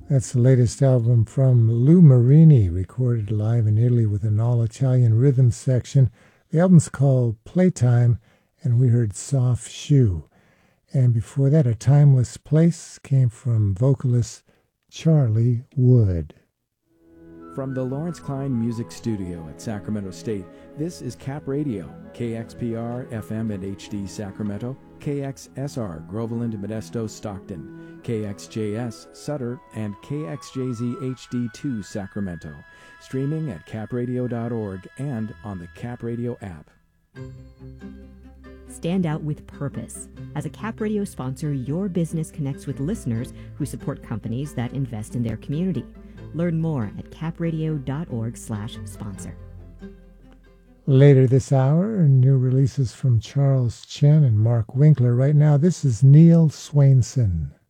That's the latest album from Lou Marini, recorded live in Italy with an all-Italian rhythm section. The album's called Playtime, and we heard Soft Shoe. And before that, A Timeless Place came from vocalist Charlie Wood. From the Lawrence Klein Music Studio at Sacramento State, this is Cap Radio, KXPR FM and HD Sacramento, KXSR Groveland, Modesto, Stockton, KXJS Sutter, and KXJZ HD2 Sacramento. Streaming at capradio.org and on the Cap Radio app. Stand out with purpose. As a Cap Radio sponsor, your business connects with listeners who support companies that invest in their community. Learn more at capradio.org/sponsor. Later this hour, new releases from Charles Chen and Mark Winkler. Right now, this is Neil Swainson.